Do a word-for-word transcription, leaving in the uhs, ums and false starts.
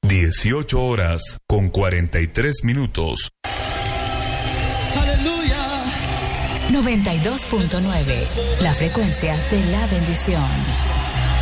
dieciocho horas con cuarenta y tres minutos. noventa y dos punto nueve, la frecuencia de la bendición.